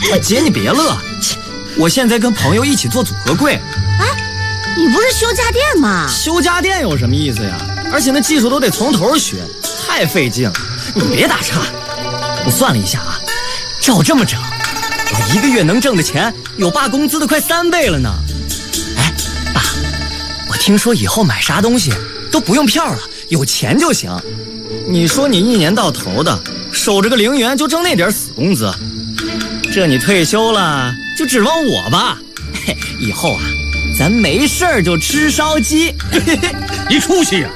姐，你别乐，我现在跟朋友一起做组合柜。 哎，你不是修家电吗？ 修家电有什么意思呀？而且那技术都得从头学，太费劲了。你别打岔，我算了一下啊，照这么整，我1个月能挣的钱有爸工资的快3倍了呢。哎，爸，我听说以后买啥东西都不用票了，有钱就行。你说你1年到头的守着个0元就挣那点死工资，这你退休了就指望我吧？嘿，以后啊，咱没事儿就吃烧鸡。 你出息呀！